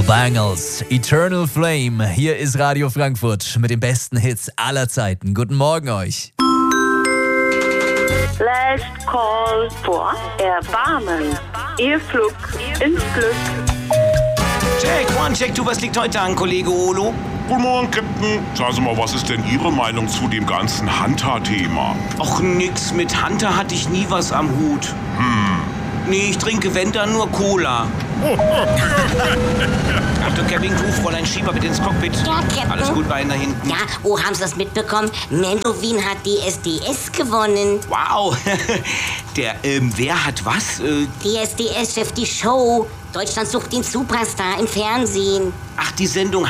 The Bangles, Eternal Flame. Hier ist Radio Frankfurt mit den besten Hits aller Zeiten. Guten Morgen euch. Last Call for Erbarmen. Ihr Flug ins Glück. Check, du, was liegt heute an, Kollege Olo? Guten Morgen, Captain. Sagen Sie mal, was ist denn Ihre Meinung zu dem ganzen Hunter-Thema? Och, nix, mit Hunter hatte ich nie was am Hut. Nee, ich trinke, wenn dann, nur Cola. Dr. Kevin Crew, Fräulein Schieber, bitte ins Cockpit. Ja, Captain. Alles gut bei Ihnen da hinten? Ja, oh, haben Sie das mitbekommen? Mendovin hat die SDS gewonnen. Wow. Wer hat was? DSDS-Chef, die Show. Deutschland sucht den Superstar im Fernsehen. Ach, die Sendung